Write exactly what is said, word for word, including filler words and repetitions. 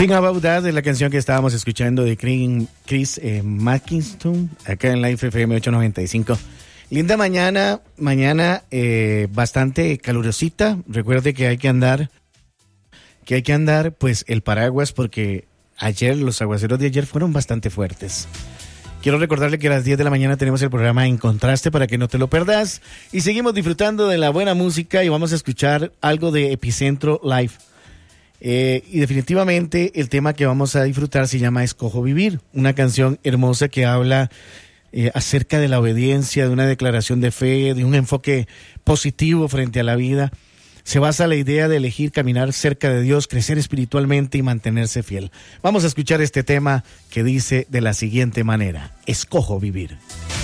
Think About That es la canción que estábamos escuchando de Chris eh, Mackinson, acá en Life F M ochocientos noventa y cinco. Linda mañana, mañana eh, bastante calurosita. Recuerde que hay que andar, que hay que andar, pues, el paraguas, porque ayer, los aguaceros de ayer fueron bastante fuertes. Quiero recordarle que a las diez de la mañana tenemos el programa En Contraste para que no te lo perdas. Y seguimos disfrutando de la buena música y vamos a escuchar algo de Epicentro Live. Eh, y definitivamente el tema que vamos a disfrutar se llama Escojo Vivir, una canción hermosa que habla eh, acerca de la obediencia, de una declaración de fe, de un enfoque positivo frente a la vida. Se basa en la idea de elegir caminar cerca de Dios, crecer espiritualmente y mantenerse fiel. Vamos a escuchar este tema que dice de la siguiente manera: Escojo vivir.